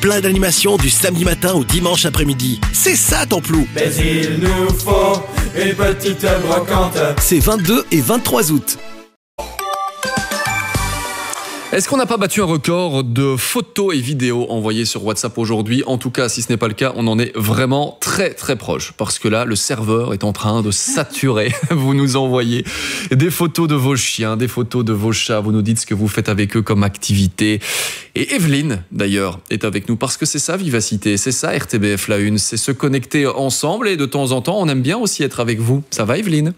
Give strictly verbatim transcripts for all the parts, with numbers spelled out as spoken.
plein d'animations du samedi matin au dimanche après-midi. C'est ça ton plou. Mais il nous faut une petite brocante. C'est vingt-deux et vingt-trois août. Est-ce qu'on n'a pas battu un record de photos et vidéos envoyées sur WhatsApp aujourd'hui? En tout cas, si ce n'est pas le cas, on en est vraiment très très proche. Parce que là, le serveur est en train de saturer. Vous nous envoyez des photos de vos chiens, des photos de vos chats. Vous nous dites ce que vous faites avec eux comme activité. Et Evelyne, d'ailleurs, est avec nous parce que c'est ça Vivacité, c'est ça R T B F La Une. C'est se connecter ensemble et de temps en temps, on aime bien aussi être avec vous. Ça va Evelyne?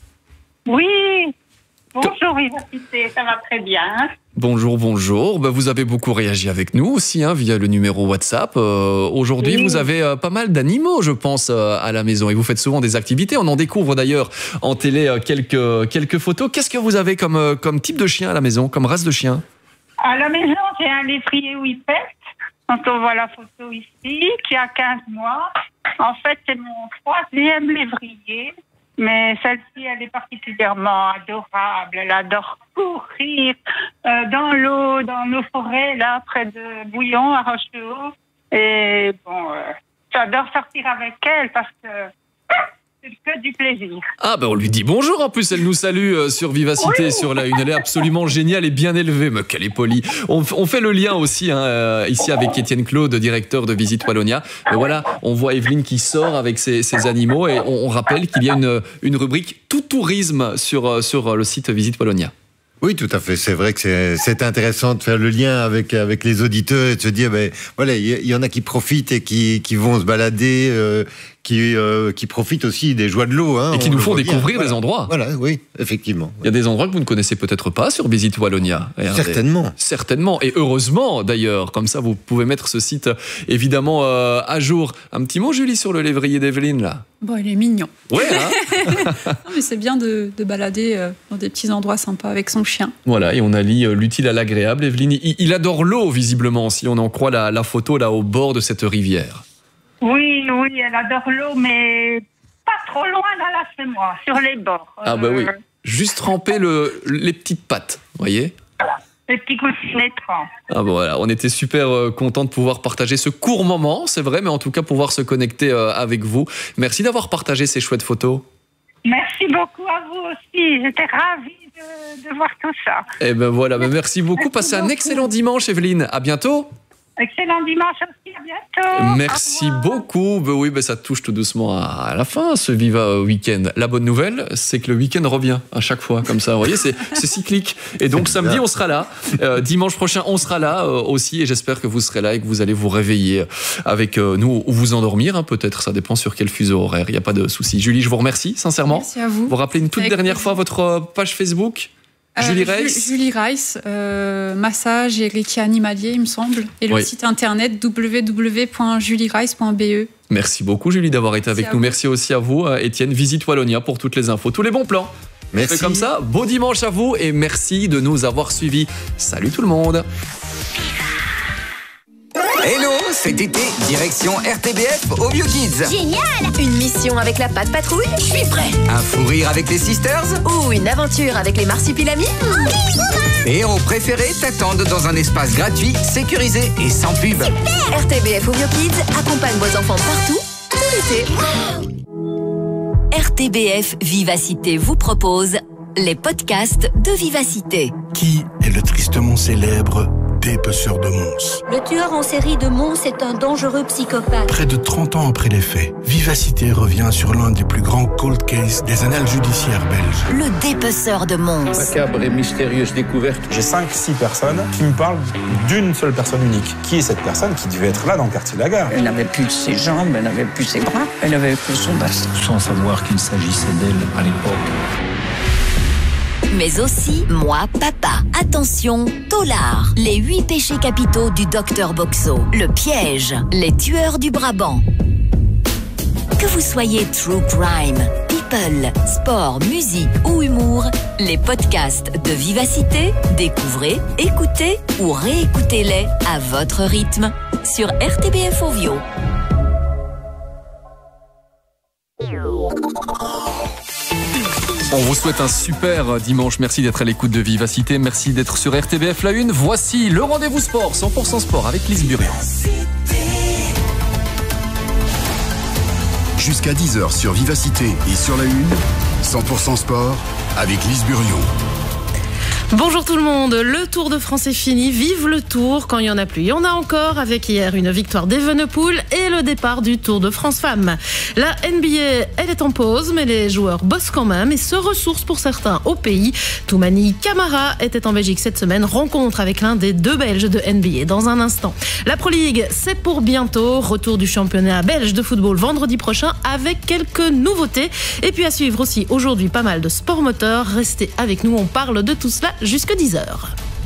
Oui. Bonjour Vivacité, ça va très bien. Bonjour, bonjour. Ben, vous avez beaucoup réagi avec nous aussi, hein, via le numéro WhatsApp. Euh, aujourd'hui, oui. Vous avez euh, pas mal d'animaux, je pense, euh, à la maison. Et vous faites souvent des activités. On en découvre d'ailleurs en télé euh, quelques, quelques photos. Qu'est-ce que vous avez comme, euh, comme type de chien à la maison, comme race de chien? À la maison, j'ai un lévrier Whippet, dont on voit la photo ici, qui a quinze mois. En fait, c'est mon troisième lévrier. Mais celle-ci, elle est particulièrement adorable. Elle adore courir euh, dans l'eau, dans nos forêts, là, près de Bouillon, à Roche-de-Haut. Et bon, euh, j'adore sortir avec elle parce que c'est que du plaisir. Ah ben on lui dit bonjour en plus, elle nous salue euh, sur Vivacité, oui. Sur La Une. Elle est absolument géniale et bien élevée, mais qu'elle est polie. On, on fait le lien aussi hein, euh, ici avec Étienne Claude, directeur de Visite Wallonia. Et voilà, on voit Evelyne qui sort avec ses, ses animaux et on, on rappelle qu'il y a une, une rubrique tout tourisme sur, sur le site Visite Wallonia. Oui, tout à fait. C'est vrai que c'est, c'est intéressant de faire le lien avec, avec les auditeurs et de se dire, ben, voilà, il y, y en a qui profitent et qui, qui vont se balader, euh, qui, euh, qui profitent aussi des joies de l'eau. Hein, et qui nous font découvrir voilà. des endroits. Voilà, oui, effectivement. Il y a des endroits que vous ne connaissez peut-être pas sur Visite Wallonia. Regardez. Certainement. Certainement. Et heureusement, d'ailleurs. Comme ça, vous pouvez mettre ce site, évidemment, euh, à jour. Un petit mot, Julie, sur le lévrier d'Evelyne, là. Bon, il est mignon. Ouais, hein. Non, mais c'est bien de, de balader euh, dans des petits endroits sympas avec son chien. Voilà, et on allie euh, l'utile à l'agréable. Evelyne, il, il adore l'eau, visiblement, si on en croit la, la photo, là, au bord de cette rivière. Oui, oui, elle adore l'eau, mais pas trop loin là, là, chez moi, sur les bords. Ah bah euh... oui, juste tremper le, les petites pattes, vous voyez. Voilà. Les petits coussinets trempes. Ah bon, voilà, on était super euh, contents de pouvoir partager ce court moment, c'est vrai, mais en tout cas pouvoir se connecter euh, avec vous. Merci d'avoir partagé ces chouettes photos. Merci beaucoup à vous aussi, j'étais ravie de, de voir tout ça. Eh ben voilà, ben merci beaucoup, merci passez beaucoup. Un excellent dimanche Evelyne, à bientôt. Excellent dimanche aussi, à bientôt. Merci beaucoup. Ben oui, ben ça touche tout doucement à la fin, ce Viva Week-end. La bonne nouvelle, c'est que le week-end revient à chaque fois, comme ça. Vous voyez, c'est, c'est cyclique. Et donc samedi, on sera là. Euh, dimanche prochain, on sera là euh, aussi. Et j'espère que vous serez là et que vous allez vous réveiller avec euh, nous ou vous endormir. Hein, peut-être, ça dépend sur quel fuseau horaire. Il n'y a pas de souci. Julie, je vous remercie sincèrement. Merci à vous. Vous rappelez une toute avec dernière fois votre page Facebook? Euh, Julie Rice Julie Rice, euh, massage et reiki animalier, il me semble. Et le oui. site internet w w w point julie rice point b e. Merci beaucoup, Julie, d'avoir été Merci avec nous. vous. Merci aussi à vous, Étienne. Visite Wallonia pour toutes les infos, tous les bons plans. Merci. C'est comme ça. Beau dimanche à vous et merci de nous avoir suivis. Salut tout le monde. Hello, cet été, direction R T B F au Bio Kids. Génial! Une mission avec la Patte Patrouille? Je suis prêt! Un fou rire avec les Sisters? Ou une aventure avec les Marsupilamis? Tes héros préférés t'attendent dans un espace gratuit, sécurisé et sans pub. Super! R T B F au Bio Kids accompagne vos enfants partout, tout l'été. Wow. R T B F Vivacité vous propose les podcasts de Vivacité. Qui est le tristement célèbre dépeceur de Mons? Le tueur en série de Mons est un dangereux psychopathe. Près de trente ans après les faits, Vivacité revient sur l'un des plus grands cold cases des annales judiciaires belges. Le dépeceur de Mons. Macabre et mystérieuse découverte. J'ai cinq six personnes qui me parlent d'une seule personne unique. Qui est cette personne qui devait être là dans le quartier de la Gare? Elle n'avait plus ses jambes, elle n'avait plus ses bras, elle n'avait plus son bassin. Sans savoir qu'il s'agissait d'elle à l'époque. Mais aussi Moi Papa. Attention, Tolard. Les huit péchés capitaux du docteur Boxo. Le piège. Les tueurs du Brabant. Que vous soyez true crime, people, sport, musique ou humour, les podcasts de Vivacité, découvrez, écoutez ou réécoutez-les à votre rythme sur R T B F Ovio. On vous souhaite un super dimanche. Merci d'être à l'écoute de Vivacité. Merci d'être sur R T B F La Une. Voici le rendez-vous sport, cent pour cent sport avec Lise Burian. Jusqu'à dix heures sur Vivacité et sur la Une, cent pour cent sport avec Lise Burion. Bonjour tout le monde, le Tour de France est fini, vive le Tour, quand il y en a plus, il y en a encore, avec hier une victoire d'Evenepoel et le départ du Tour de France Femmes. La N B A, elle est en pause, mais les joueurs bossent quand même et se ressourcent pour certains au pays. Toumani Camara était en Belgique cette semaine, rencontre avec l'un des deux Belges de N B A dans un instant. La Pro League, c'est pour bientôt, retour du championnat belge de football vendredi prochain avec quelques nouveautés. Et puis à suivre aussi aujourd'hui pas mal de sport moteur, restez avec nous, on parle de tout cela jusqu'à dix heures.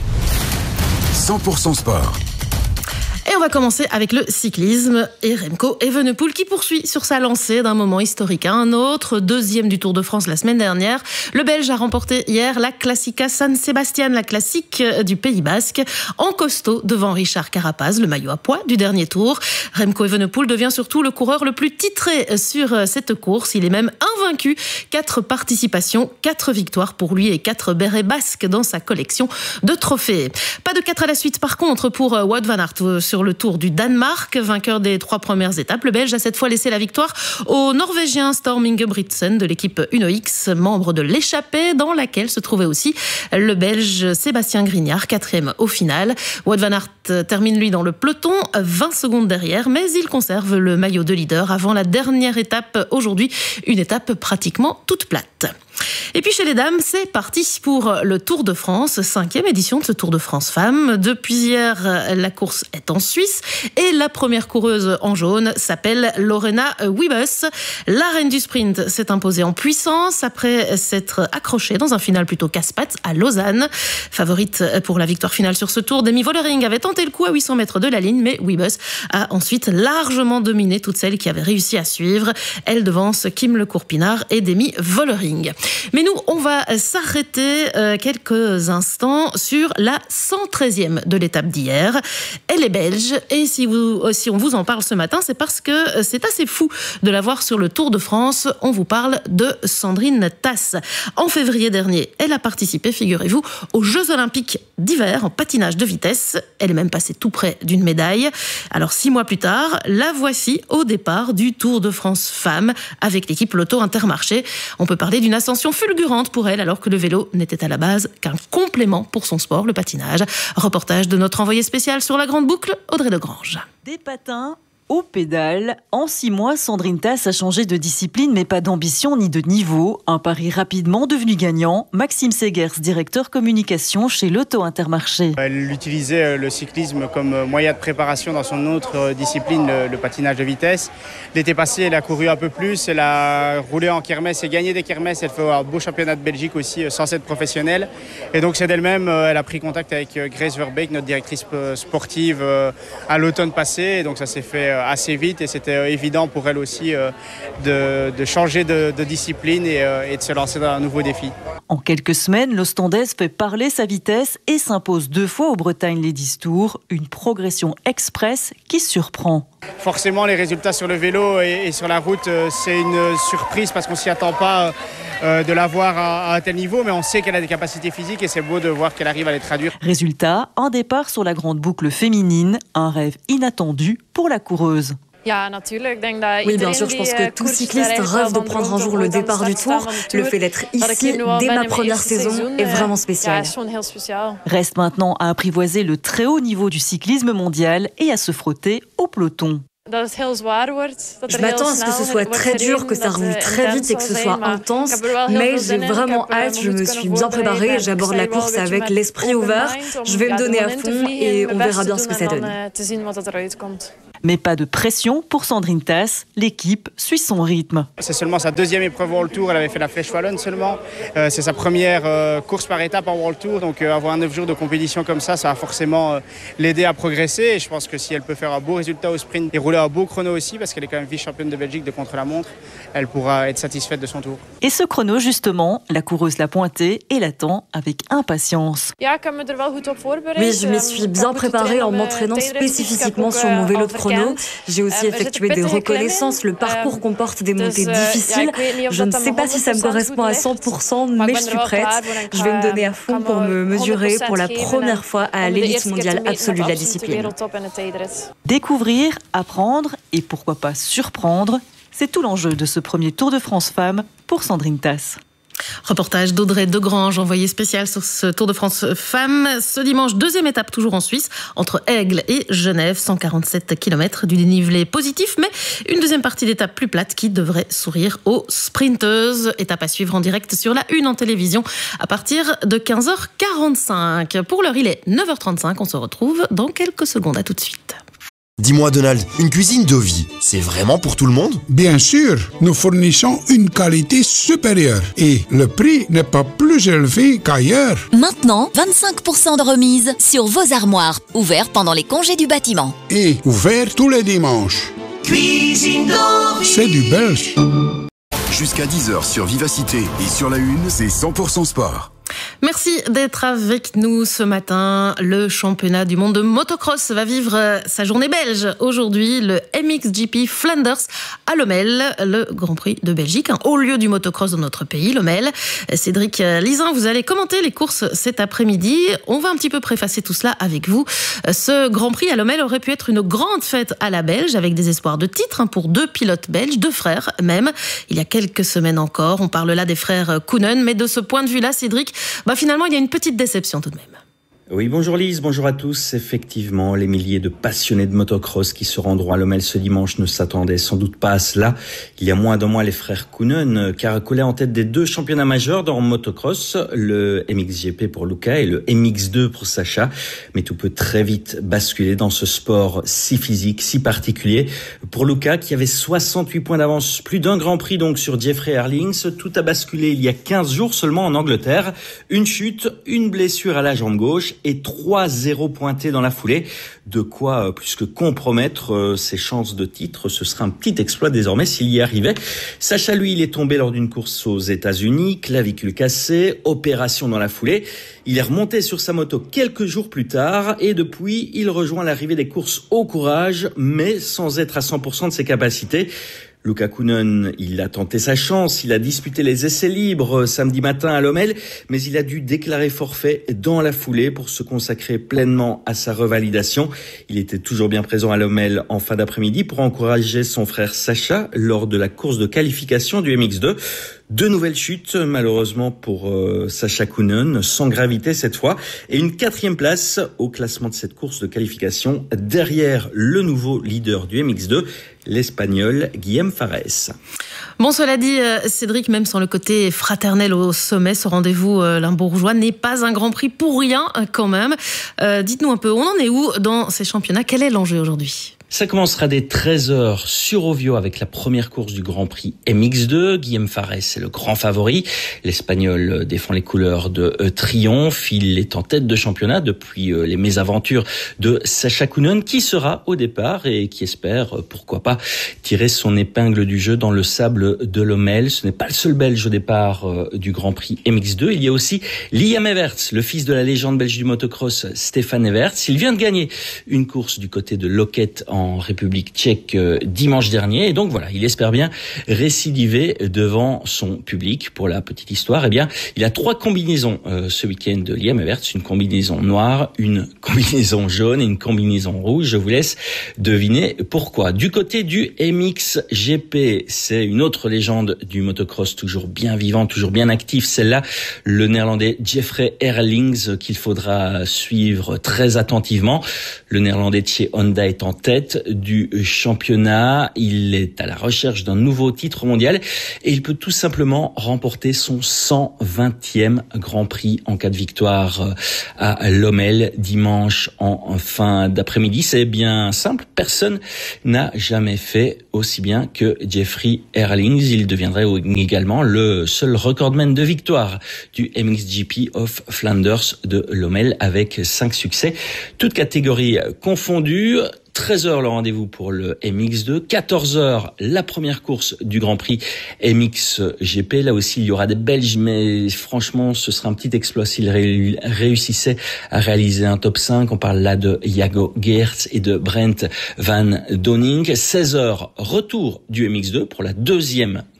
cent pour cent sport. Et on va commencer avec le cyclisme et Remco Evenepoel qui poursuit sur sa lancée d'un moment historique à un autre. Deuxième du Tour de France la semaine dernière. Le Belge a remporté hier la Classica San Sebastian, la classique du Pays Basque, en costaud devant Richard Carapaz, le maillot à pois du dernier tour. Remco Evenepoel devient surtout le coureur le plus titré sur cette course. Il est même invaincu. Quatre participations, quatre victoires pour lui et quatre bérets basques dans sa collection de trophées. Pas de quatre à la suite par contre pour Wout van Aert sur le Tour du Danemark, vainqueur des trois premières étapes. Le Belge a cette fois laissé la victoire au Norvégien Storm Ingebrigtsen de l'équipe Uno X, membre de l'échappée dans laquelle se trouvait aussi le Belge Sébastien Grignard, quatrième au final. Wout van Aert termine lui dans le peloton, vingt secondes derrière, mais il conserve le maillot de leader avant la dernière étape aujourd'hui, une étape pratiquement toute plate. Et puis chez les dames, c'est parti pour le Tour de France, cinquième édition de ce Tour de France Femmes. Depuis hier, la course est en Suisse et la première coureuse en jaune s'appelle Lorena Wiebes. La reine du sprint s'est imposée en puissance après s'être accrochée dans un final plutôt casse-pattes à Lausanne. Favorite pour la victoire finale sur ce Tour, Demi Vollering avait tenté le coup à huit cents mètres de la ligne, mais Wiebes a ensuite largement dominé toutes celles qui avaient réussi à suivre. Elle devance Kim Le Courpinard et Demi Vollering. Mais nous, on va s'arrêter euh, quelques instants sur la cent treizième de l'étape d'hier. Elle est belge et si, vous, si on vous en parle ce matin, c'est parce que c'est assez fou de la voir sur le Tour de France. On vous parle de Sandrine Tass. En février dernier, elle a participé, figurez-vous, aux Jeux Olympiques d'hiver en patinage de vitesse. Elle est même passée tout près d'une médaille. Alors six mois plus tard, la voici au départ du Tour de France Femmes avec l'équipe Lotto Intermarché. On peut parler d'une ascension fulgurante pour elle alors que le vélo n'était à la base qu'un complément pour son sport, le patinage. Reportage de notre envoyé spécial sur la Grande Boucle, Audrey Degrange. Des patins aux pédales. En six mois, Sandrine Tass a changé de discipline, mais pas d'ambition ni de niveau. Un pari rapidement devenu gagnant. Maxime Segers, directeur communication chez Lotto Intermarché. Elle utilisait le cyclisme comme moyen de préparation dans son autre discipline, le, le patinage de vitesse. L'été passé, elle a couru un peu plus, elle a roulé en kermesse et gagné des kermesses. Elle fait un beau championnat de Belgique aussi, sans être professionnelle. Et donc c'est d'elle-même, elle a pris contact avec Grace Verbeek, notre directrice sportive, à l'automne passé. Et donc ça s'est fait assez vite et c'était évident pour elle aussi de, de changer de, de discipline et, et de se lancer dans un nouveau défi. En quelques semaines, l'Ostandaise fait parler sa vitesse et s'impose deux fois au Bretagne Ladies Tour, une progression express qui surprend. Forcément, les résultats sur le vélo et, et sur la route, c'est une surprise parce qu'on s'y attend pas euh, de la voir à, à un tel niveau, mais on sait qu'elle a des capacités physiques et c'est beau de voir qu'elle arrive à les traduire. Résultat, un départ sur la grande boucle féminine, un rêve inattendu pour la coureuse. Oui, bien sûr, je pense que tout cycliste rêve de prendre un jour le départ du Tour. Le fait d'être ici dès ma première saison est vraiment spécial. Reste maintenant à apprivoiser le très haut niveau du cyclisme mondial et à se frotter au peloton. Je m'attends à ce que ce soit très dur, que ça roule très vite et que ce soit intense, mais j'ai vraiment hâte, je me suis bien préparée, j'aborde la course avec l'esprit ouvert, je vais me donner à fond et on verra bien ce que ça donne. Mais pas de pression pour Sandrine Tass, l'équipe suit son rythme. C'est seulement sa deuxième épreuve World Tour, elle avait fait la Flèche Wallonne seulement. Euh, c'est sa première euh, course par étape en World Tour, donc euh, avoir neuf jours de compétition comme ça, ça va forcément euh, l'aider à progresser. Et je pense que si elle peut faire un beau résultat au sprint et rouler un beau chrono aussi, parce qu'elle est quand même vice-championne de Belgique de contre-la-montre, elle pourra être satisfaite de son tour. Et ce chrono justement, la coureuse l'a pointé et l'attend avec impatience. Oui, je m'y suis bien préparée en m'entraînant spécifiquement sur mon vélo de chrono. J'ai aussi effectué des reconnaissances. Le parcours comporte des montées difficiles. Je ne sais pas si ça me correspond à cent pour cent, mais je suis prête. Je vais me donner à fond pour me mesurer pour la première fois à l'élite mondiale absolue de la discipline. Découvrir, apprendre et pourquoi pas surprendre, C'est tout l'enjeu de ce premier Tour de France Femmes pour Sandrine Tasse. Reportage d'Audrey Degrange, envoyé spécial sur ce Tour de France Femmes. Ce dimanche, deuxième étape toujours en Suisse, entre Aigle et Genève, cent quarante-sept kilomètres, du dénivelé positif, mais une deuxième partie d'étape plus plate qui devrait sourire aux sprinteuses. Étape à suivre en direct sur la une en télévision à partir de quinze heures quarante-cinq. Pour l'heure, il est neuf heures trente-cinq, on se retrouve dans quelques secondes, à tout de suite. Dis-moi Donald, une cuisine de vie, c'est vraiment pour tout le monde ? Bien sûr, nous fournissons une qualité supérieure et le prix n'est pas plus élevé qu'ailleurs. Maintenant, vingt-cinq pour cent de remise sur vos armoires, ouvert pendant les congés du bâtiment. Et ouvert tous les dimanches. Cuisine de vie. C'est du belge. Jusqu'à dix heures sur Vivacité et sur la une, c'est cent pour cent sport. Merci d'être avec nous ce matin. Le championnat du monde de motocross va vivre sa journée belge. Aujourd'hui, le M X G P Flanders à Lommel, le Grand Prix de Belgique, un haut lieu du motocross dans notre pays, Lommel. Cédric Lizin, vous allez commenter les courses cet après-midi. On va un petit peu préfacer tout cela avec vous. Ce Grand Prix à Lommel aurait pu être une grande fête à la belge, avec des espoirs de titre pour deux pilotes belges, deux frères même. Il y a quelques semaines encore, on parle là des frères Koonen, mais de ce point de vue-là, Cédric, bah finalement, il y a une petite déception tout de même. Oui, bonjour Lise, bonjour à tous. Effectivement, les milliers de passionnés de motocross qui se rendront à Lommel ce dimanche ne s'attendaient sans doute pas à cela. Il y a moins d'un mois, les frères Koonen caracolaient en tête des deux championnats majeurs dans motocross, le M X G P pour Luca et le M X deux pour Sacha. Mais tout peut très vite basculer dans ce sport si physique, si particulier. Pour Luca, qui avait soixante-huit points d'avance, plus d'un Grand Prix donc sur Jeffrey Herlings, tout a basculé il y a quinze jours seulement en Angleterre. Une chute, une blessure à la jambe gauche et trois zéro pointés dans la foulée. De quoi euh, plus que compromettre euh, ses chances de titre. Ce sera un petit exploit désormais s'il y arrivait. Sacha, lui, il est tombé lors d'une course aux États-Unis, clavicule cassée, opération dans la foulée. Il est remonté sur sa moto quelques jours plus tard et depuis, il rejoint l'arrivée des courses au courage, mais sans être à cent pour cent de ses capacités. Luca Koonen, il a tenté sa chance, il a disputé les essais libres samedi matin à Lommel, mais il a dû déclarer forfait dans la foulée pour se consacrer pleinement à sa revalidation. Il était toujours bien présent à Lommel en fin d'après-midi pour encourager son frère Sacha lors de la course de qualification du M X deux. Deux nouvelles chutes, malheureusement pour euh, Sacha Koonen, sans gravité cette fois, et une quatrième place au classement de cette course de qualification, derrière le nouveau leader du M X deux, l'Espagnol Guillem Fares. Bon, cela dit, Cédric, même sans le côté fraternel au sommet, ce rendez-vous euh, limbourgeois n'est pas un Grand Prix pour rien quand même. Euh, dites-nous un peu, on en est où dans ces championnats ? Quel est l'enjeu aujourd'hui ? Ça commencera dès treize heures sur Ovio avec la première course du Grand Prix M X deux. Guillem Fares est le grand favori. L'Espagnol défend les couleurs de euh, triomphe. Il est en tête de championnat depuis euh, les mésaventures de Sacha Koonen, qui sera au départ et qui espère, euh, pourquoi pas, tirer son épingle du jeu dans le sable de Lommel. Ce n'est pas le seul Belge au départ euh, du Grand Prix M X deux. Il y a aussi Liam Everts, le fils de la légende belge du motocross Stefan Everts. Il vient de gagner une course du côté de Loket en en République tchèque euh, dimanche dernier. Et donc voilà, il espère bien récidiver devant son public. Pour la petite histoire, eh bien, il a trois combinaisons euh, ce week-end de Liam Everts. Une combinaison noire, une combinaison jaune et une combinaison rouge. Je vous laisse deviner pourquoi. Du côté du M X G P, c'est une autre légende du motocross, toujours bien vivant, toujours bien actif. Celle-là, le néerlandais Jeffrey Herlings, qu'il faudra suivre très attentivement. Le néerlandais de chez Honda est en tête du championnat. Il est à la recherche d'un nouveau titre mondial et il peut tout simplement remporter son cent vingtième Grand Prix en cas de victoire à Lommel dimanche en fin d'après-midi. C'est bien simple. Personne n'a jamais fait aussi bien que Jeffrey Herlings. Il deviendrait également le seul recordman de victoire du M X G P of Flanders de Lommel avec cinq succès, toutes catégories confondues. treize heures le rendez-vous pour le M X deux, quatorze heures la première course du Grand Prix M X G P. Là aussi, il y aura des Belges, mais franchement, ce sera un petit exploit s'ils ré- réussissaient à réaliser un top cinq. On parle là de Jago Geerts et de Brent Van Donning. seize heures, retour du M X deux pour la deuxième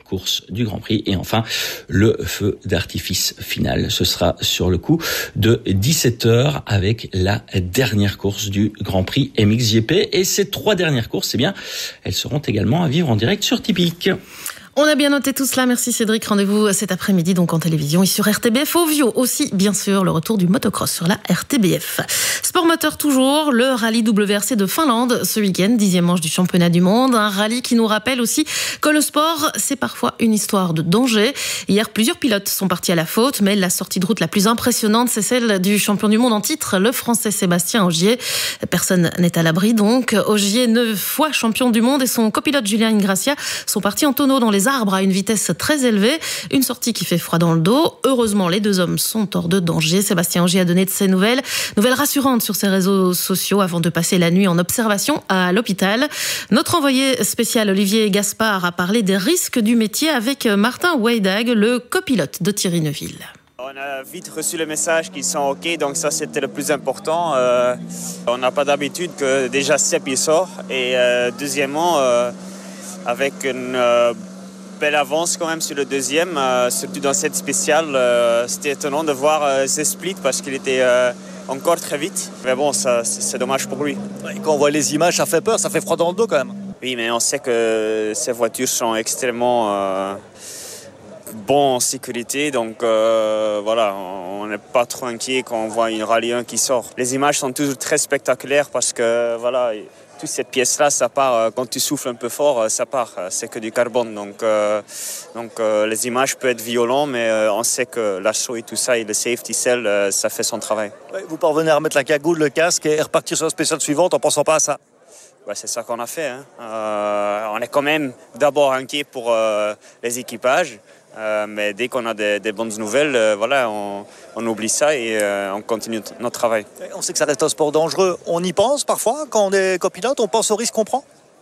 course du Grand Prix. Et enfin, le feu d'artifice final. Ce sera sur le coup de dix-sept heures avec la dernière course du Grand Prix M X G P. Et ces trois dernières courses, eh bien, elles seront également à vivre en direct sur Tipeee. On a bien noté tout cela. Merci Cédric. Rendez-vous cet après-midi donc en télévision et sur R T B F. Ovio aussi, bien sûr, le retour du motocross sur la R T B F. Sport moteur toujours, le rallye W R C de Finlande ce week-end, dixième manche du championnat du monde. Un rallye qui nous rappelle aussi que le sport, c'est parfois une histoire de danger. Hier, plusieurs pilotes sont partis à la faute, mais la sortie de route la plus impressionnante, c'est celle du champion du monde en titre, le Français Sébastien Ogier. Personne n'est à l'abri donc. Ogier, neuf fois champion du monde, et son copilote Julien Ingrassia sont partis en tonneau dans les arbres à une vitesse très élevée. Une sortie qui fait froid dans le dos. Heureusement, les deux hommes sont hors de danger. Sébastien Ogier a donné de ses nouvelles. Nouvelles rassurantes sur ses réseaux sociaux avant de passer la nuit en observation à l'hôpital. Notre envoyé spécial Olivier Gaspard a parlé des risques du métier avec Martin Weidag, le copilote de Thierry Neuville. On a vite reçu le message qu'ils sont OK, donc ça c'était le plus important. Euh, on n'a pas d'habitude que déjà Seb il sort. Et euh, deuxièmement, euh, avec une euh, belle avance quand même sur le deuxième, euh, surtout dans cette spéciale, euh, c'était étonnant de voir euh, ces splits parce qu'il était euh, encore très vite. Mais bon, ça, c'est dommage pour lui. Et quand on voit les images, ça fait peur, ça fait froid dans le dos quand même. Oui, mais on sait que ces voitures sont extrêmement euh, bonnes en sécurité, donc euh, voilà, on n'est pas trop inquiet quand on voit une Rallye un qui sort. Les images sont toujours très spectaculaires parce que voilà, toute cette pièce-là, ça part, quand tu souffles un peu fort, ça part, c'est que du carbone. Donc, euh, donc euh, les images peuvent être violentes, mais euh, on sait que l'assaut et tout ça, et le safety cell, euh, ça fait son travail. Vous parvenez à remettre la cagoule, le casque et repartir sur la spéciale suivante en pensant pas à ça? Ouais, c'est ça qu'on a fait. Hein. Euh, on est quand même d'abord inquiet pour euh, les équipages. Euh, mais dès qu'on a des, des bonnes nouvelles, euh, voilà, on, on oublie ça et euh, on continue t- notre travail. On sait que ça reste un sport dangereux. On y pense parfois quand on est copilote, on pense au risque qu'on prend.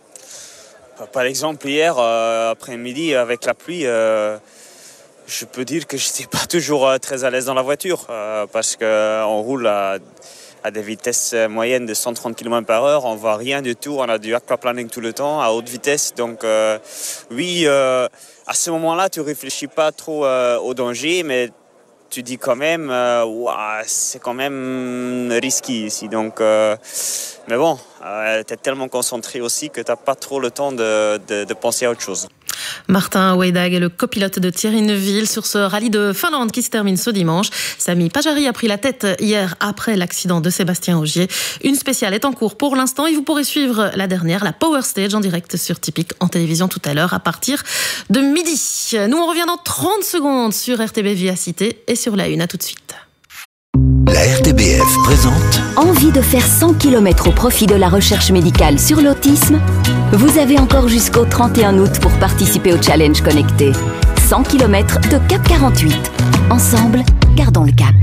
Par exemple, hier euh, après-midi avec la pluie, euh, je peux dire que je n'étais pas toujours euh, très à l'aise dans la voiture euh, parce qu'on roule à, à des vitesses moyennes de cent trente kilomètres par heure, on ne voit rien du tout, on a du aquaplaning tout le temps à haute vitesse. Donc euh, oui, euh, à ce moment-là, tu ne réfléchis pas trop euh, au danger, mais tu dis quand même, euh, ouah, c'est quand même risqué ici. Donc, euh, mais bon, euh, tu es tellement concentré aussi que tu n'as pas trop le temps de, de, de penser à autre chose. Martin Weidag est le copilote de Thierry Neuville sur ce rallye de Finlande qui se termine ce dimanche. Sami Pajari a pris la tête hier après l'accident de Sébastien Ogier. Une spéciale est en cours pour l'instant et vous pourrez suivre la dernière, la Power Stage, en direct sur Tipeee en télévision tout à l'heure à partir de midi. Nous, on revient dans trente secondes sur R T B Via Cité et sur la Une. À tout de suite. La R T B F présente. Envie de faire cent kilomètres au profit de la recherche médicale sur l'autisme? Vous avez encore jusqu'au trente et un août pour participer au challenge connecté. cent kilomètres de Cap quarante-huit. Ensemble, gardons le cap.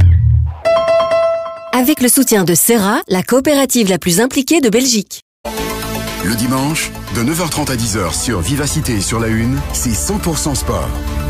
Avec le soutien de Serra, la coopérative la plus impliquée de Belgique. Le dimanche, de neuf heures trente à dix heures sur Vivacité et sur la Une, c'est cent pour cent sport.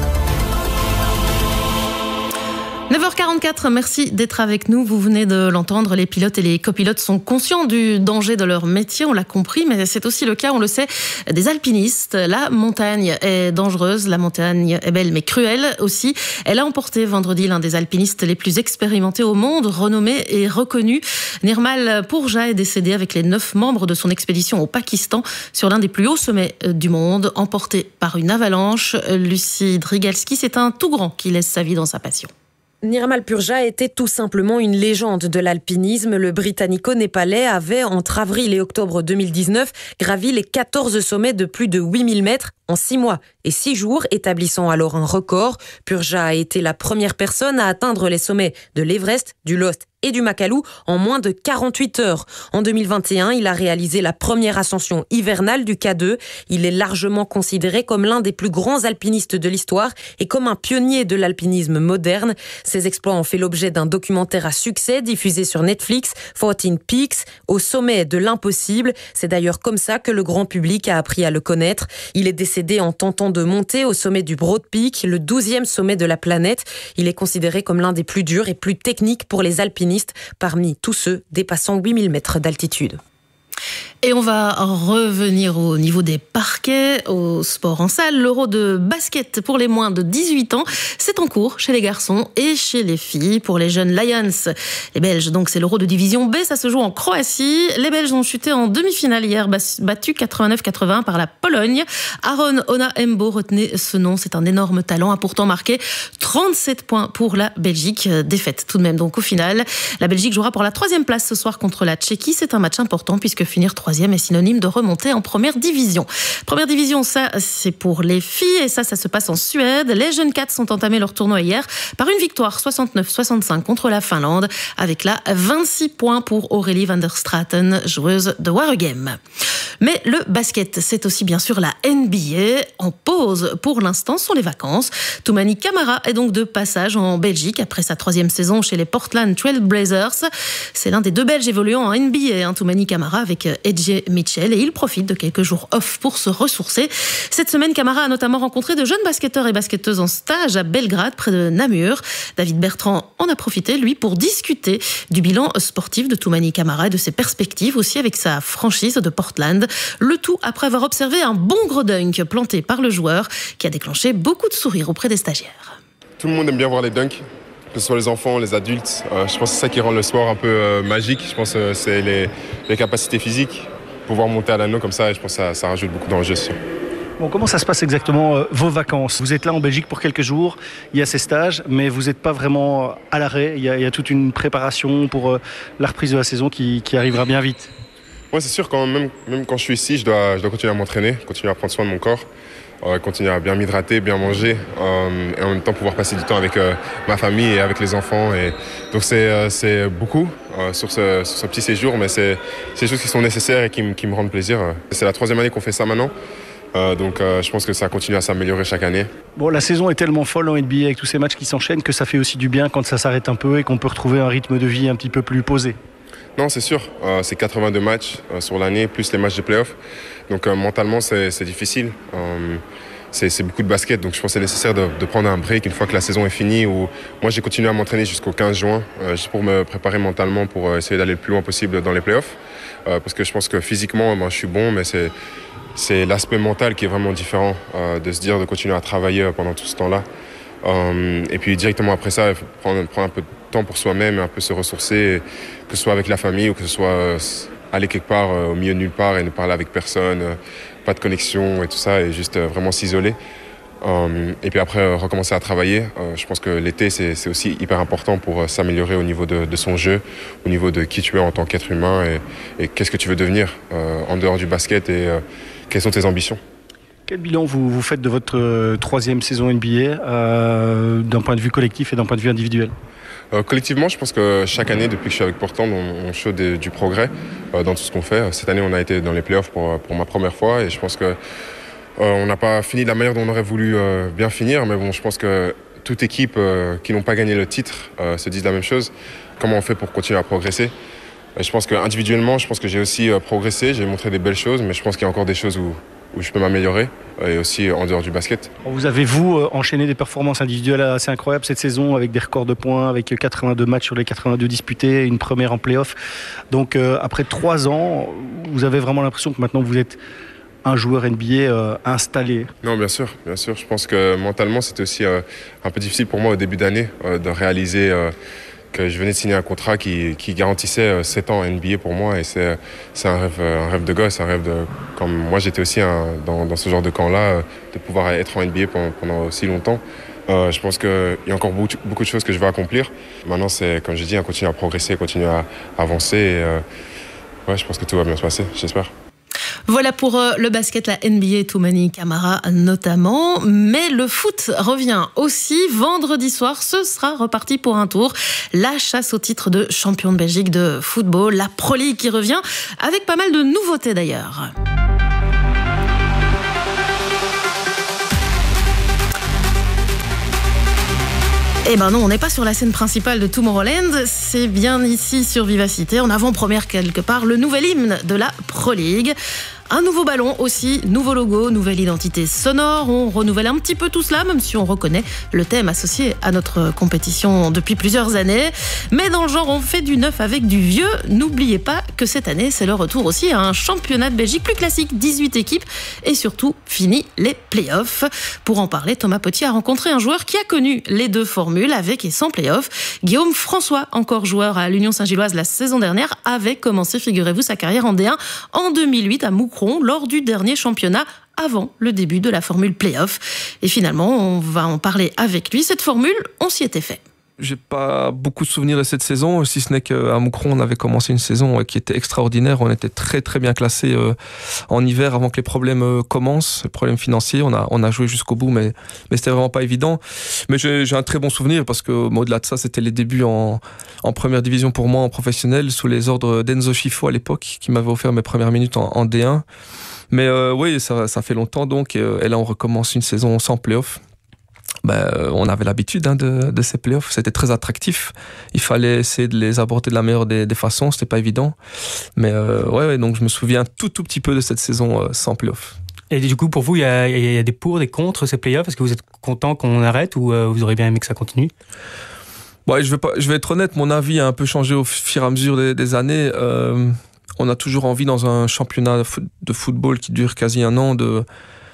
neuf heures quarante-quatre, merci d'être avec nous. Vous venez de l'entendre, les pilotes et les copilotes sont conscients du danger de leur métier, on l'a compris, mais c'est aussi le cas, on le sait, des alpinistes. La montagne est dangereuse, la montagne est belle mais cruelle aussi. Elle a emporté vendredi l'un des alpinistes les plus expérimentés au monde, renommé et reconnu. Nirmal Purja est décédé avec les neuf membres de son expédition au Pakistan sur l'un des plus hauts sommets du monde, emporté par une avalanche. Lucie Drigalski, c'est un tout grand qui laisse sa vie dans sa passion. Nirmal Purja était tout simplement une légende de l'alpinisme. Le Britannico-Népalais avait, entre avril et octobre deux mille dix-neuf, gravi les quatorze sommets de plus de huit mille mètres en six mois et six jours, établissant alors un record. Purja a été la première personne à atteindre les sommets de l'Everest, du Lost et du Makalu en moins de quarante-huit heures. En deux mille vingt et un, il a réalisé la première ascension hivernale du K deux. Il est largement considéré comme l'un des plus grands alpinistes de l'histoire et comme un pionnier de l'alpinisme moderne. Ses exploits ont fait l'objet d'un documentaire à succès diffusé sur Netflix, quatorze Peaks, au sommet de l'impossible. C'est d'ailleurs comme ça que le grand public a appris à le connaître. Il est décédé en tentant de monter au sommet du Broad Peak, le douzième sommet de la planète. Il est considéré comme l'un des plus durs et plus techniques pour les alpinistes, parmi tous ceux dépassant huit mille mètres d'altitude. Et on va revenir au niveau des parquets, au sport en salle. L'Euro de basket pour les moins de dix-huit ans, c'est en cours chez les garçons et chez les filles. Pour les jeunes Lions, les Belges, donc c'est l'Euro de division B, ça se joue en Croatie. Les Belges ont chuté en demi-finale hier, battus quatre-vingt-neuf quatre-vingts par la Pologne. Aaron Ona-Embo, retenez ce nom, c'est un énorme talent, a pourtant marqué trente-sept points pour la Belgique. Défaite tout de même donc au final. La Belgique jouera pour la troisième place ce soir contre la Tchéquie. C'est un match important puisque finir troisième est synonyme de remonter en première division. Première division, ça, c'est pour les filles et ça, ça se passe en Suède. Les jeunes Cats ont entamé leur tournoi hier par une victoire soixante-neuf soixante-cinq contre la Finlande avec là vingt-six points pour Aurélie van der Straten, joueuse de Waregem. Mais le basket, c'est aussi bien sûr la N B A. En pause pour l'instant sont les vacances. Toumani Camara est donc de passage en Belgique après sa troisième saison chez les Portland Trail Blazers. C'est l'un des deux Belges évoluant en N B A, hein, Toumani Camara avec Edge Mitchell, et il profite de quelques jours off pour se ressourcer. Cette semaine, Camara a notamment rencontré de jeunes basketteurs et basketteuses en stage à Belgrade, près de Namur. David Bertrand en a profité, lui, pour discuter du bilan sportif de Toumani Camara et de ses perspectives aussi avec sa franchise de Portland. Le tout après avoir observé un bon gros dunk planté par le joueur qui a déclenché beaucoup de sourires auprès des stagiaires. Tout le monde aime bien voir les dunks, que ce soit les enfants, les adultes. Euh, je pense que c'est ça qui rend le sport un peu euh, magique. Je pense que euh, c'est les, les capacités physiques. Pouvoir monter à l'anneau comme ça, je pense que ça, ça rajoute beaucoup d'enjeux. Bon, comment ça se passe exactement, euh, vos vacances? Vous êtes là en Belgique pour quelques jours, il y a ces stages, mais vous n'êtes pas vraiment à l'arrêt. Il y a, il y a toute une préparation pour euh, la reprise de la saison qui, qui arrivera bien vite. Oui, c'est sûr, quand même, même quand je suis ici, je dois, je dois continuer à m'entraîner, continuer à prendre soin de mon corps, euh, continuer à bien m'hydrater, bien manger, euh, et en même temps pouvoir passer du temps avec euh, ma famille et avec les enfants. Et donc c'est, euh, c'est beaucoup euh, sur, ce, sur ce petit séjour, mais c'est, c'est des choses qui sont nécessaires et qui, m- qui me rendent plaisir. C'est la troisième année qu'on fait ça maintenant. Euh, donc euh, je pense que ça continue à s'améliorer chaque année. Bon, la saison est tellement folle en N B A avec tous ces matchs qui s'enchaînent que ça fait aussi du bien quand ça s'arrête un peu et qu'on peut retrouver un rythme de vie un petit peu plus posé. Non, c'est sûr. Euh, c'est quatre-vingt-deux matchs euh, sur l'année, plus les matchs de play-off. Donc euh, mentalement, c'est, c'est difficile. Euh, c'est, c'est beaucoup de basket, donc je pense que c'est nécessaire de, de prendre un break une fois que la saison est finie. Où moi, j'ai continué à m'entraîner jusqu'au quinze juin, euh, juste pour me préparer mentalement, pour euh, essayer d'aller le plus loin possible dans les play-offs. Euh, parce que je pense que physiquement, moi, je suis bon, mais c'est, c'est l'aspect mental qui est vraiment différent, euh, de se dire de continuer à travailler pendant tout ce temps-là. Euh, et puis directement après ça, il faut prendre, prendre un peu de temps pour soi-même, un peu se ressourcer, que ce soit avec la famille ou que ce soit euh, aller quelque part euh, au milieu de nulle part et ne parler avec personne, euh, pas de connexion et tout ça, et juste euh, vraiment s'isoler. Euh, et puis après, euh, recommencer à travailler. Euh, je pense que l'été, c'est, c'est aussi hyper important pour euh, s'améliorer au niveau de, de son jeu, au niveau de qui tu es en tant qu'être humain et, et qu'est-ce que tu veux devenir euh, en dehors du basket et euh, quelles sont tes ambitions. Quel bilan vous, vous faites de votre euh, troisième saison N B A euh, d'un point de vue collectif et d'un point de vue individuel? Euh, collectivement, je pense que chaque année, depuis que je suis avec Portland, on, on show des, du progrès euh, dans tout ce qu'on fait. Cette année, on a été dans les playoffs pour, pour ma première fois et je pense que euh, on n'a pas fini de la manière dont on aurait voulu euh, bien finir, mais bon, je pense que toute équipe euh, qui n'ont pas gagné le titre euh, se disent la même chose. Comment on fait pour continuer à progresser? Et je pense qu'individuellement, je pense que j'ai aussi euh, progressé, j'ai montré des belles choses, mais je pense qu'il y a encore des choses où où je peux m'améliorer, et aussi en dehors du basket. Vous avez, vous, enchaîné des performances individuelles assez incroyables cette saison, avec des records de points, avec quatre-vingt-deux matchs sur les quatre-vingt-deux disputés, une première en play-off. Donc euh, après trois ans, vous avez vraiment l'impression que maintenant vous êtes un joueur N B A euh, installé? Non, bien sûr, bien sûr. Je pense que mentalement, c'était aussi euh, un peu difficile pour moi au début d'année euh, de réaliser euh, que je venais de signer un contrat qui, qui garantissait sept ans N B A pour moi, et c'est, c'est un, rêve, un rêve de gosse, un rêve de... Comme moi j'étais aussi un, dans, dans ce genre de camp-là, de pouvoir être en N B A pendant, pendant aussi longtemps. Euh, je pense qu'il y a encore beaucoup, beaucoup de choses que je vais accomplir. Maintenant, c'est, comme j'ai dit, continuer à progresser, continuer à, à avancer. Et, euh, ouais, je pense que tout va bien se passer, j'espère. Voilà pour euh, le basket, la N B A, Toumani Camara notamment. Mais le foot revient aussi. Vendredi soir, ce sera reparti pour un tour. La chasse au titre de champion de Belgique de football, la Pro League qui revient avec pas mal de nouveautés d'ailleurs. Eh ben non, on n'est pas sur la scène principale de Tomorrowland, c'est bien ici sur Vivacité, en avant-première quelque part, le nouvel hymne de la Pro League. Un nouveau ballon aussi, nouveau logo, nouvelle identité sonore. On renouvelle un petit peu tout cela, même si on reconnaît le thème associé à notre compétition depuis plusieurs années. Mais dans le genre, on fait du neuf avec du vieux. N'oubliez pas que cette année, c'est le retour aussi à un championnat de Belgique plus classique, dix-huit équipes et surtout fini les playoffs. Pour en parler, Thomas Petit a rencontré un joueur qui a connu les deux formules avec et sans playoffs. Guillaume François, encore joueur à l'Union Saint-Gilloise la saison dernière, avait commencé, figurez-vous, sa carrière en D un en deux mille huit à Moucron lors du dernier championnat avant le début de la formule playoff. Et finalement, on va en parler avec lui. Cette formule, on s'y était fait. J'ai pas beaucoup de souvenirs de cette saison, si ce n'est qu'à Moucron, on avait commencé une saison qui était extraordinaire. On était très très bien classé en hiver avant que les problèmes commencent, les problèmes financiers. On a, on a joué jusqu'au bout, mais, mais c'était vraiment pas évident. Mais j'ai, j'ai un très bon souvenir parce que, au-delà de ça, c'était les débuts en, en première division pour moi, en professionnel, sous les ordres d'Enzo Schifo à l'époque, qui m'avait offert mes premières minutes en, en D un. Mais euh, oui, ça, ça fait longtemps donc, et là on recommence une saison sans play-off. Ben, on avait l'habitude hein, de, de ces playoffs, c'était très attractif. Il fallait essayer de les aborder de la meilleure des, des façons, c'était pas évident. Mais euh, ouais, ouais, donc je me souviens tout tout petit peu de cette saison euh, sans playoffs. Et du coup, pour vous, il y, y a des pour, des contre ces playoffs. Est-ce que vous êtes content qu'on arrête ou euh, vous auriez bien aimé que ça continue? Ouais, je vais pas, je vais être honnête, mon avis a un peu changé au fur et à mesure des, des années. Euh, on a toujours envie dans un championnat de, foot, de football qui dure quasi un an de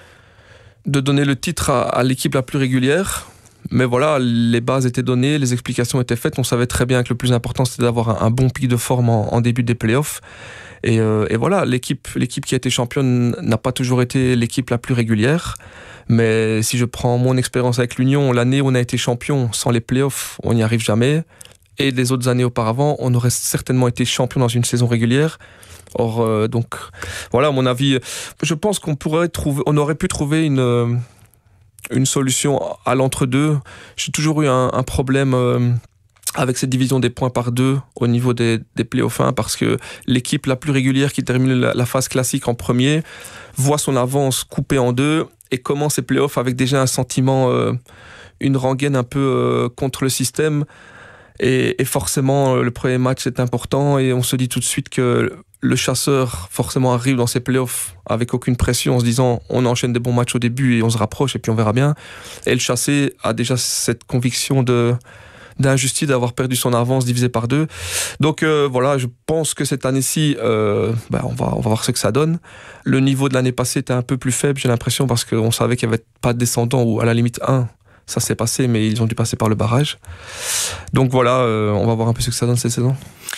de donner le titre à, à l'équipe la plus régulière. Mais voilà, les bases étaient données, les explications étaient faites. On savait très bien que le plus important, c'était d'avoir un, un bon pic de forme en, en début des playoffs. Et, euh, et voilà, l'équipe, l'équipe qui a été championne n'a pas toujours été l'équipe la plus régulière. Mais si je prends mon expérience avec l'Union, l'année où on a été champion, sans les playoffs, on n'y arrive jamais. Et les autres années auparavant, on aurait certainement été champion dans une saison régulière. Or, euh, donc, voilà, à mon avis, je pense qu'on pourrait trouver, on aurait pu trouver une, une solution à l'entre-deux. J'ai toujours eu un, un problème euh, avec cette division des points par deux au niveau des, des playoffs un, parce que l'équipe la plus régulière qui termine la, la phase classique en premier voit son avance coupée en deux et commence ses playoffs avec déjà un sentiment, euh, une rengaine un peu euh, contre le système. Et, et forcément, le premier match est important et on se dit tout de suite que le chasseur forcément arrive dans ses playoffs avec aucune pression en se disant on enchaîne des bons matchs au début et on se rapproche et puis on verra bien. Et le chassé a déjà cette conviction de, d'injustice d'avoir perdu son avance divisé par deux. Donc euh, voilà, je pense que cette année-ci, euh, ben on, va, on va voir ce que ça donne. Le niveau de l'année passée était un peu plus faible, j'ai l'impression, parce qu'on savait qu'il n'y avait pas de descendant ou à la limite un. Ça s'est passé, mais ils ont dû passer par le barrage. Donc voilà, euh, on va voir un peu ce que ça donne cette saison.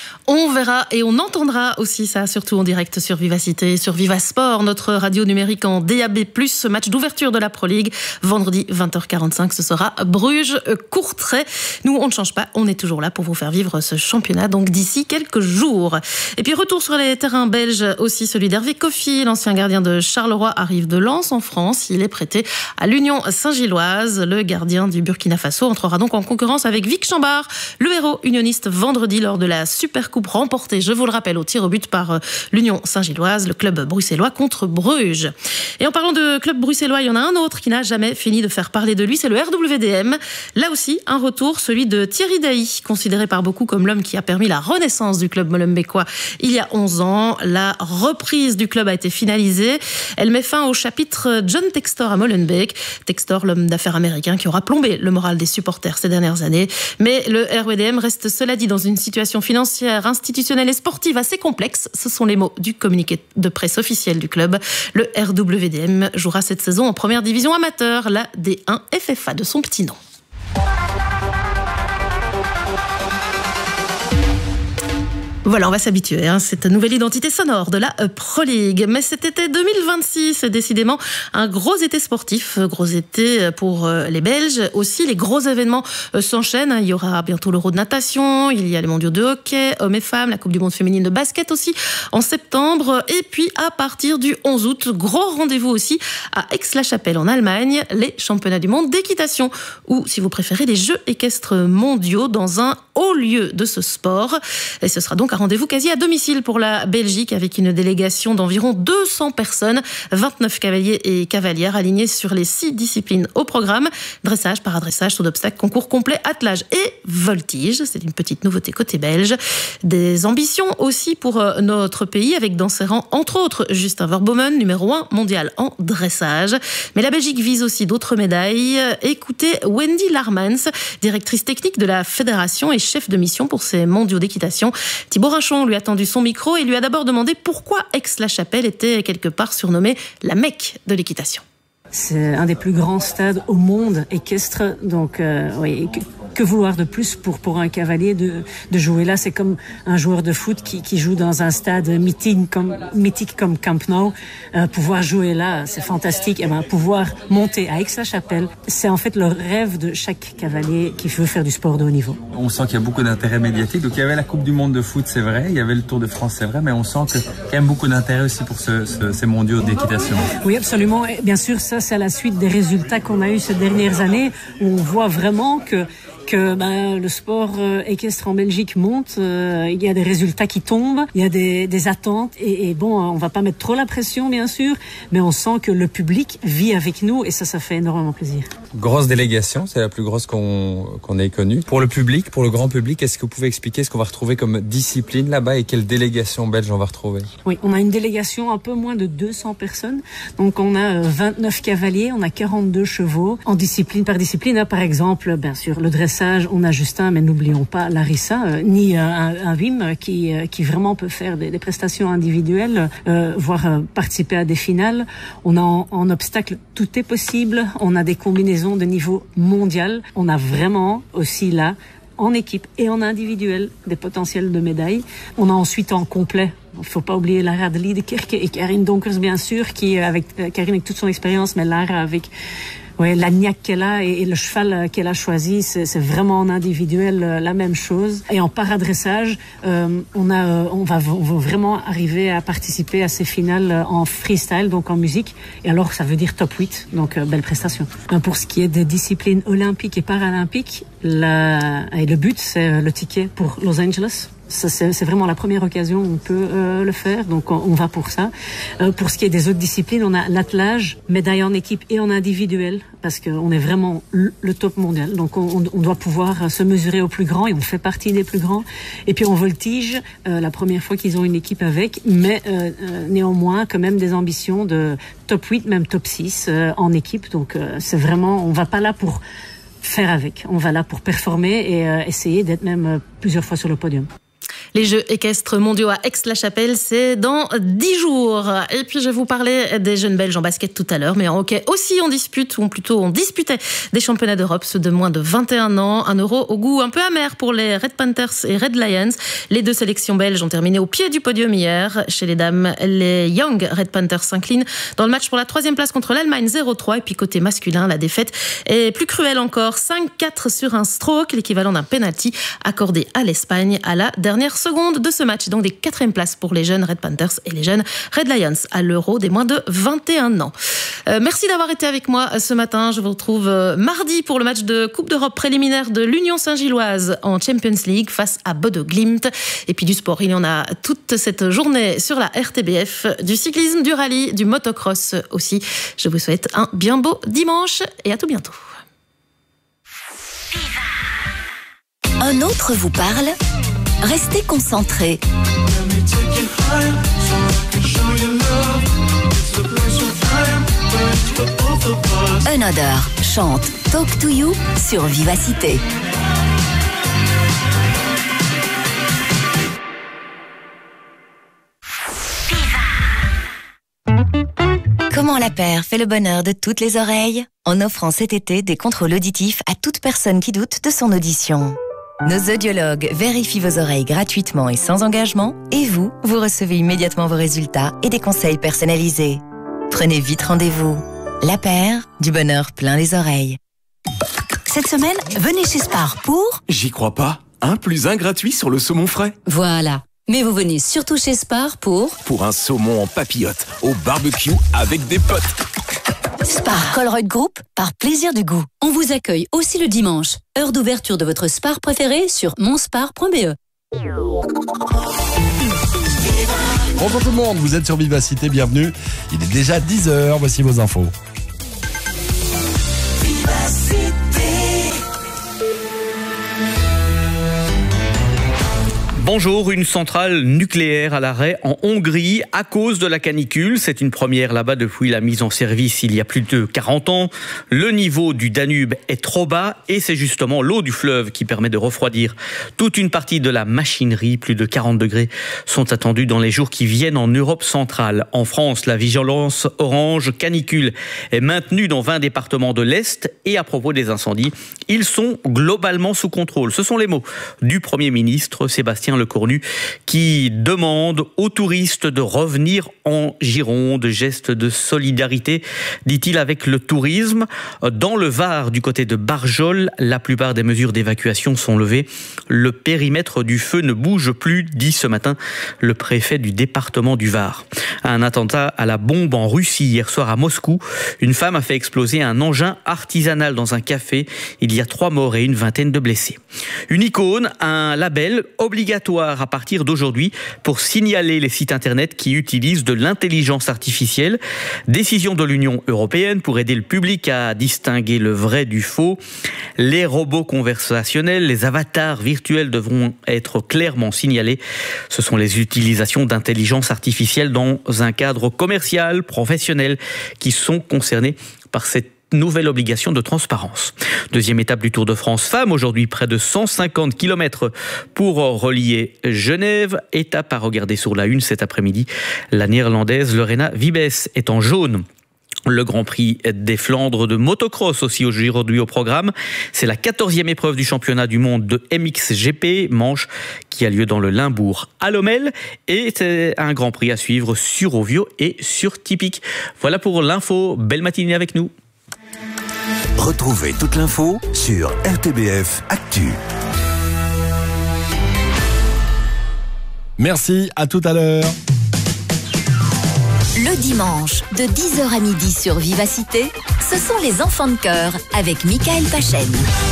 On verra et on entendra aussi ça, surtout en direct sur Vivacité, sur Vivasport, notre radio numérique en D A B plus, ce match d'ouverture de la Pro League. Vendredi vingt heures quarante-cinq, ce sera Bruges-Courtrai. Nous, on ne change pas, on est toujours là pour vous faire vivre ce championnat, donc d'ici quelques jours. Et puis retour sur les terrains belges aussi, celui d'Hervé Kofi, l'ancien gardien de Charleroi, arrive de Lens en France. Il est prêté à l'Union Saint-Gilloise. Le gardien du Burkina Faso entrera donc en concurrence avec Vic Chambard, le héros unioniste, vendredi lors de la Super Coupe remportée, je vous le rappelle, au tir au but par l'Union Saint-Gilloise, le club bruxellois contre Bruges. Et en parlant de club bruxellois, il y en a un autre qui n'a jamais fini de faire parler de lui, c'est le R W D M. Là aussi, un retour, celui de Thierry Dailly, considéré par beaucoup comme l'homme qui a permis la renaissance du club molenbeekois il y a onze ans. La reprise du club a été finalisée. Elle met fin au chapitre John Textor à Molenbeek. Textor, l'homme d'affaires américain qui aura plombé le moral des supporters ces dernières années. Mais le R W D M reste, cela dit, dans une situation financière, institutionnelle et sportive assez complexe. Ce sont les mots du communiqué de presse officiel du club. Le R W D M jouera cette saison en première division amateur, la D un F F A de son petit nom. Voilà, on va s'habituer, hein, cette nouvelle identité sonore de la Pro League. Mais cet été deux mille vingt-six, c'est décidément un gros été sportif, gros été pour les Belges. Aussi, les gros événements s'enchaînent. Il y aura bientôt l'Euro de natation, il y a les mondiaux de hockey, hommes et femmes, la Coupe du monde féminine de basket aussi en septembre. Et puis, à partir du onze août, gros rendez-vous aussi à Aix-la-Chapelle en Allemagne, les championnats du monde d'équitation, ou si vous préférez, les Jeux équestres mondiaux dans un haut lieu de ce sport. Et ce sera donc un rendez-vous quasi à domicile pour la Belgique avec une délégation d'environ deux cents personnes, vingt-neuf cavaliers et cavalières alignés sur les six disciplines au programme. Dressage, paradressage, saut d'obstacle, concours complet, attelage et voltige. C'est une petite nouveauté côté belge. Des ambitions aussi pour notre pays avec dans ses rangs, entre autres, Justin Verbomen, numéro un mondial en dressage. Mais la Belgique vise aussi d'autres médailles. Écoutez Wendy Larmans, directrice technique de la fédération et chef de mission pour ces mondiaux d'équitation. Thibaut Rinchon lui a tendu son micro et lui a d'abord demandé pourquoi Aix-la-Chapelle était quelque part surnommée la Mecque de l'équitation. C'est un des plus grands stades au monde équestre, donc euh, oui, que, que vouloir de plus pour pour un cavalier de de jouer là? C'est comme un joueur de foot qui qui joue dans un stade mythique comme mythique comme Camp Nou. Euh, pouvoir jouer là, c'est fantastique. Et ben pouvoir monter à Aix-la-Chapelle, c'est en fait le rêve de chaque cavalier qui veut faire du sport de haut niveau. On sent qu'il y a beaucoup d'intérêt médiatique. Donc il y avait la Coupe du Monde de foot, c'est vrai. Il y avait le Tour de France, c'est vrai. Mais on sent qu'il y a quand même beaucoup d'intérêt aussi pour ce, ce, ces mondiaux d'équitation. Oui, absolument. Et bien sûr, ça c'est à la suite des résultats qu'on a eu ces dernières années, où on voit vraiment que que ben, le sport euh, équestre en Belgique monte, euh, il y a des résultats qui tombent, il y a des, des attentes et, et bon, on va pas mettre trop la pression bien sûr, mais on sent que le public vit avec nous et ça, ça fait énormément plaisir. Grosse délégation, c'est la plus grosse qu'on qu'on ait connue. Pour le public, pour le grand public, est-ce que vous pouvez expliquer ce qu'on va retrouver comme discipline là-bas et quelle délégation belge on va retrouver? Oui, on a une délégation un peu moins de deux cents personnes, donc on a vingt-neuf cavaliers, on a quarante-deux chevaux, en discipline par discipline, hein, par exemple, bien sûr, le dressage, on a Justin, mais n'oublions pas Larissa, euh, ni euh, un, un Wim qui, euh, qui vraiment peut faire des, des prestations individuelles, euh, voire euh, participer à des finales. On a en, en obstacle, tout est possible. On a des combinaisons de niveau mondial. On a vraiment aussi là, en équipe et en individuel, des potentiels de médailles. On a ensuite en complet, il ne faut pas oublier Lara de Liedekerke et Karine Donkers, bien sûr, qui avec euh, Karine avec toute son expérience, mais Lara avec ouais, la niaque qu'elle a et, et le cheval qu'elle a choisi, c'est, c'est vraiment en individuel euh, la même chose. Et en paradressage, euh, on a, euh, on va, on va vraiment arriver à participer à ces finales euh, en freestyle, donc en musique. Et alors, ça veut dire top huit, donc euh, belle prestation. Ben, pour ce qui est des disciplines olympiques et paralympiques, la, et le but, c'est le ticket pour Los Angeles. Ça, c'est, c'est vraiment la première occasion où on peut euh, le faire, donc on, on va pour ça. Euh, pour ce qui est des autres disciplines, on a l'attelage, médaille en équipe et en individuel, parce qu'on est vraiment le, le top mondial. Donc on, on doit pouvoir se mesurer aux plus grands et on fait partie des plus grands. Et puis en voltige, euh, la première fois qu'ils ont une équipe avec, mais euh, euh, néanmoins quand même des ambitions de top huit, même top six euh, en équipe. Donc euh, c'est vraiment, on va pas là pour faire avec, on va là pour performer et euh, essayer d'être même euh, plusieurs fois sur le podium. Les Jeux équestres mondiaux à Aix-la-Chapelle, c'est dans dix jours. Et puis, je vous parlais des jeunes Belges en basket tout à l'heure, mais en hockey aussi, on dispute, ou plutôt on disputait des championnats d'Europe, ceux de moins de vingt et un ans. Un euro au goût un peu amer pour les Red Panthers et Red Lions. Les deux sélections belges ont terminé au pied du podium hier. Chez les dames, les Young Red Panthers s'inclinent dans le match pour la troisième place contre l'Allemagne zéro trois. Et puis, côté masculin, la défaite est plus cruelle encore. cinq quatre sur un stroke, l'équivalent d'un penalty accordé à l'Espagne à la dernière seconde de ce match, donc des quatrième places pour les jeunes Red Panthers et les jeunes Red Lions à l'Euro des moins de vingt et un ans. Euh, merci d'avoir été avec moi ce matin. Je vous retrouve euh, mardi pour le match de Coupe d'Europe préliminaire de l'Union Saint-Gilloise en Champions League face à Bodo Glimt. Et puis du sport, il y en a toute cette journée sur la R T B F, du cyclisme, du rallye, du motocross aussi. Je vous souhaite un bien beau dimanche et à tout bientôt. Un autre vous parle? Restez concentrés. Another chante Talk to You sur Vivacité. Comment la paire fait le bonheur de toutes les oreilles en offrant cet été des contrôles auditifs à toute personne qui doute de son audition. Nos audiologues vérifient vos oreilles gratuitement et sans engagement et vous, vous recevez immédiatement vos résultats et des conseils personnalisés. Prenez vite rendez-vous. La paire, du bonheur plein les oreilles. Cette semaine, venez chez Spar pour... J'y crois pas. Un plus un gratuit sur le saumon frais. Voilà. Mais vous venez surtout chez Spar pour... Pour un saumon en papillote, au barbecue avec des potes. Spar Colruyt Group, par plaisir du goût. On vous accueille aussi le dimanche. Heure d'ouverture de votre Spar préféré sur monspar point b e. Bonjour tout le monde, vous êtes sur Vivacité, bienvenue. Il est déjà dix heures, voici vos infos. Bonjour, une centrale nucléaire à l'arrêt en Hongrie à cause de la canicule. C'est une première là-bas depuis la mise en service il y a plus de quarante ans. Le niveau du Danube est trop bas et c'est justement l'eau du fleuve qui permet de refroidir toute une partie de la machinerie. Plus de quarante degrés sont attendus dans les jours qui viennent en Europe centrale. En France, la vigilance orange canicule est maintenue dans vingt départements de l'Est et à propos des incendies, ils sont globalement sous contrôle. Ce sont les mots du Premier ministre Sébastien Lecornu qui demande aux touristes de revenir en Gironde. Geste de solidarité, dit-il, avec le tourisme. Dans le Var, du côté de Barjol, la plupart des mesures d'évacuation sont levées. Le périmètre du feu ne bouge plus, dit ce matin le préfet du département du Var. Un attentat à la bombe en Russie hier soir à Moscou. Une femme a fait exploser un engin artisanal dans un café. Il y a trois morts et une vingtaine de blessés. Une icône, un label obligatoire à partir d'aujourd'hui pour signaler les sites internet qui utilisent de l'intelligence artificielle. Décision de l'Union européenne pour aider le public à distinguer le vrai du faux. Les robots conversationnels, les avatars virtuels devront être clairement signalés. Ce sont les utilisations d'intelligence artificielle dans un cadre commercial, professionnel, qui sont concernés par cette nouvelle obligation de transparence. Deuxième étape du Tour de France Femmes. Aujourd'hui, près de cent cinquante kilomètres pour relier Genève. Étape à regarder sur la une cet après-midi. La néerlandaise Lorena Wiebes est en jaune. Le Grand Prix des Flandres de motocross aussi aujourd'hui au programme. C'est la quatorzième épreuve du championnat du monde de M X G P, manche qui a lieu dans le Limbourg à Lommel. Et c'est un Grand Prix à suivre sur Ovio et sur Tipic. Voilà pour l'info. Belle matinée avec nous. Retrouvez toute l'info sur R T B F Actu. Merci, à tout à l'heure. Le dimanche, de dix heures à midi sur Vivacité, ce sont les enfants de cœur avec Michael Pachen.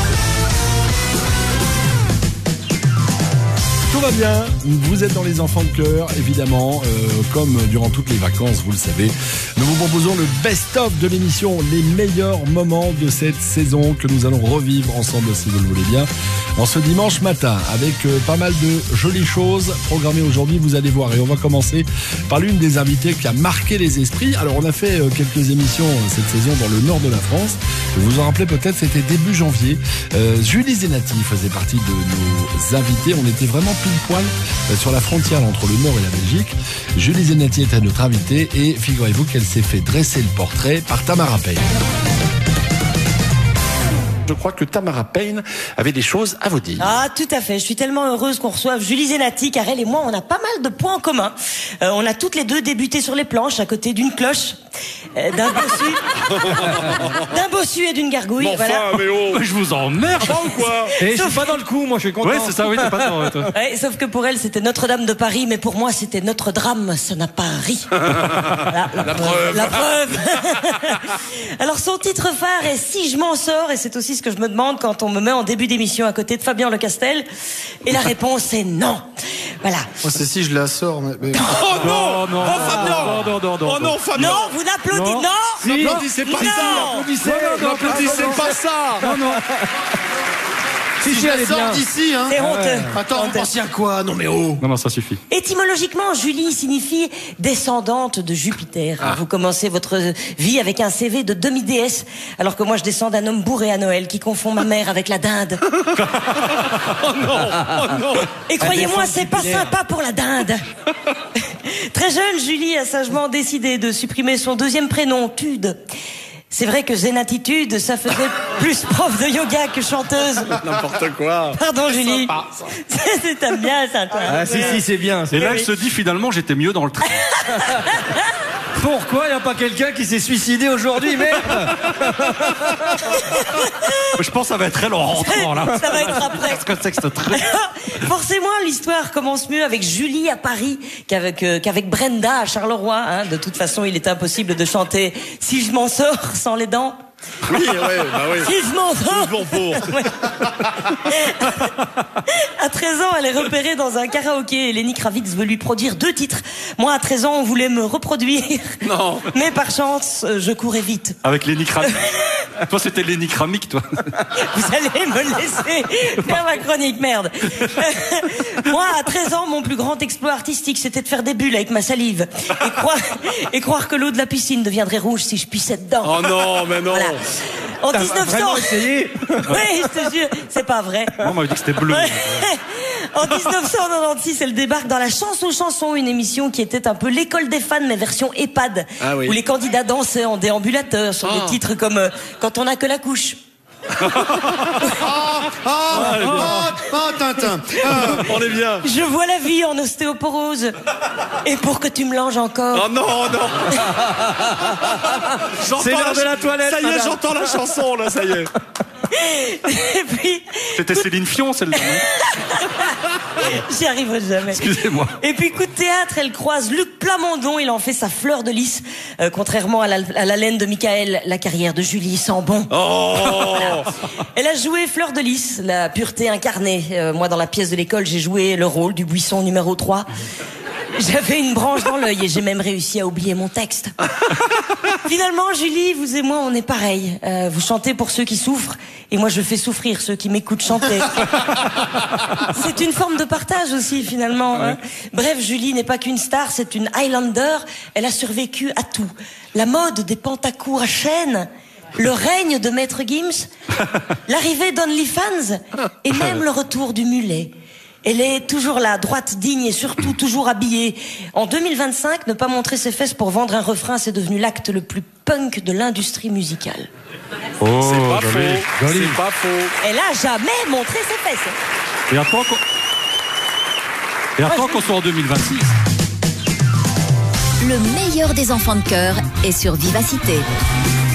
Tout va bien, vous êtes dans les enfants de cœur, évidemment, euh, comme durant toutes les vacances, vous le savez. Nous vous proposons le best-of de l'émission, les meilleurs moments de cette saison que nous allons revivre ensemble, si vous le voulez bien, en ce dimanche matin, avec euh, pas mal de jolies choses programmées aujourd'hui, vous allez voir. Et on va commencer par l'une des invitées qui a marqué les esprits. Alors, on a fait euh, quelques émissions euh, cette saison dans le nord de la France. Vous vous en rappelez peut-être, c'était début janvier. Euh, Julie Zenati faisait partie de nos invités. On était vraiment pile poil sur la frontière entre le Nord et la Belgique. Julie Zenati était notre invitée et figurez-vous qu'elle s'est fait dresser le portrait par Tamara Payne. Je crois que Tamara Payne avait des choses à vous dire. Ah, tout à fait. Je suis tellement heureuse qu'on reçoive Julie Zenati, car elle et moi, on a pas mal de points en commun. Euh, on a toutes les deux débuté sur les planches, à côté d'une cloche, euh, d'un bossu, d'un bossu et d'une gargouille. Bon, voilà. Enfin, mais oh, je vous emmerde, pas ou quoi? Et je suis pas dans le coup, moi, je suis content. Ouais, c'est ça, oui, t'es pas dedans, toi. Ouais, sauf que pour elle, c'était Notre-Dame de Paris, mais pour moi, c'était Notre-Drame, ça n'a pas ri. Voilà, la, la preuve. La preuve. Alors, son titre phare est Si je m'en sors, et c'est aussi ce que je me demande quand on me met en début d'émission à côté de Fabien Lecastel. Et la réponse est non. Voilà. Oh, c'est si je la sors. Mais... mais... Oh non, non, oh, Fabien. non, non, non, non, oh non, Fabien. Non, vous n'applaudissez, non. non. N'applaudissez pas non. ça. N'applaudissez pas ça. Non, non. Si, si je la sors d'ici, hein. C'est honteux. Ouais. Attends, vous pensez à quoi? Non mais oh. Non, non, ça suffit. Étymologiquement, Julie signifie descendante de Jupiter. Ah. Vous commencez votre vie avec un C V de demi-déesse, alors que moi je descends d'un homme bourré à Noël qui confond ma mère avec la dinde. Oh non, oh non. Et croyez-moi, c'est pas sympa pour la dinde. Très jeune, Julie a sagement décidé de supprimer son deuxième prénom, Tude. C'est vrai que Zénatitude, ça faisait plus prof de yoga que chanteuse. N'importe quoi. Pardon, Julie. C'est bien, ça, toi. Ah, si, si, c'est bien. Et là, elle se dit, finalement, j'étais mieux dans le train. Pourquoi il n'y a pas quelqu'un qui s'est suicidé aujourd'hui, merde? Je pense que ça va être elle en rentrant, là. Ça va être après. Qu'est-ce que c'est que ce truc? Forcément, l'histoire commence mieux avec Julie à Paris qu'avec, euh, qu'avec Brenda à Charleroi. Hein. De toute façon, il est impossible de chanter « Si je m'en sors sans les dents ». Oui, ouais, bah oui. Si je m'en sors. Pour. À treize ans, elle est repérée dans un karaoké et Lenny Kravitz veut lui produire deux titres. Moi, à treize ans, on voulait me reproduire. Non. Mais par chance, je courais vite. Avec Lenny Kravitz. Toi, c'était Lenny Kravitz, toi. Vous allez me laisser faire ma chronique, merde. Moi, à treize ans, mon plus grand exploit artistique, c'était de faire des bulles avec ma salive. Et croire, et croire que l'eau de la piscine deviendrait rouge si je pissais dedans. Oh non, mais non. Voilà. En T'as dix-neuf cents. vraiment essayé? Oui, je te jure, c'est pas vrai. Moi, on m'avait dit que c'était bleu. Ouais. En dix-neuf cent quatre-vingt-seize, elle débarque dans la Chanson Chanson, une émission qui était un peu l'école des fans, mais version EHPAD, ah oui. où les candidats dansaient en déambulateur sur oh. des titres comme euh, Quand on n'a que la couche. Ah, ah, ah, ah, Tintin. Ah, on est bien. Je vois la vie en ostéoporose. Et pour que tu me langes encore. Oh non, non. C'est l'heure de la toilette. Ça y est, madame. j'entends la chanson, là, ça y est. Et puis. C'était Céline Fion, celle-là. J'y arriverai jamais. Excusez-moi. Et puis, coup de théâtre, elle croise Luc Plamondon. Il en fait sa fleur de lys. Euh, contrairement à la, à la laine de Michael, la carrière de Julie sent bon. Oh. Voilà. Elle a joué Fleur de lys, la pureté incarnée. Euh, moi, dans la pièce de l'école, j'ai joué le rôle du buisson numéro trois. J'avais une branche dans l'œil et j'ai même réussi à oublier mon texte. Finalement, Julie, vous et moi, on est pareil. Euh, vous chantez pour ceux qui souffrent et moi, je fais souffrir ceux qui m'écoutent chanter. C'est une forme de partage aussi, finalement. Hein. Bref, Julie n'est pas qu'une star, c'est une Highlander. Elle a survécu à tout. La mode des pantacours à chaîne, le règne de Maître Gims, l'arrivée d'OnlyFans et même le retour du mulet. Elle est toujours là, droite, digne et surtout toujours habillée. En deux mille vingt-cinq, ne pas montrer ses fesses pour vendre un refrain, c'est devenu l'acte le plus punk de l'industrie musicale. Oh, c'est pas joli, faux. joli. C'est pas faux. Elle a jamais montré ses fesses. Et attends qu'on, et attends qu'on soit en deux mille vingt-six. Le meilleur des enfants de cœur est sur Vivacité.